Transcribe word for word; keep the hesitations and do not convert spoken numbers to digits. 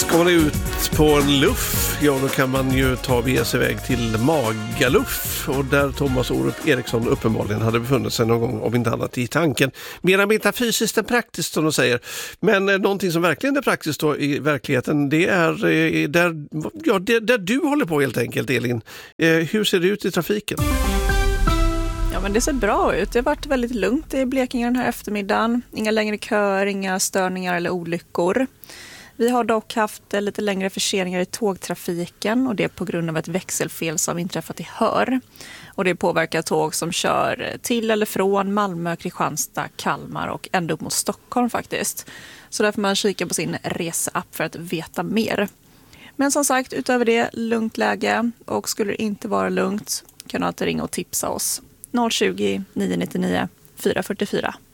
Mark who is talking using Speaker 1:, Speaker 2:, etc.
Speaker 1: Ska man ut på en luff, ja då kan man ju ta bege sig iväg till Magaluf, och där Thomas Orup Eriksson uppenbarligen hade befunnit sig någon gång, om inte annat i tanken. Mera metafysiskt än praktiskt som de säger. Men eh, någonting som verkligen är praktiskt då i verkligheten, det är eh, där, ja, det, där du håller på helt enkelt, Elin. Eh, hur ser det ut i trafiken?
Speaker 2: Ja, men det ser bra ut. Det har varit väldigt lugnt i Blekinge den här eftermiddagen. Inga längre köer, inga störningar eller olyckor. Vi har dock haft lite längre förseningar i tågtrafiken, och det är på grund av ett växelfel som inträffat i Hör. Och det påverkar tåg som kör till eller från Malmö, Kristianstad, Kalmar och ända upp mot Stockholm faktiskt. Så där får man kika på sin reseapp för att veta mer. Men som sagt, utöver det, lugnt läge, och skulle det inte vara lugnt kan du alltid ringa och tipsa oss. noll tjugo, nio nio nio, fyra fyra fyra.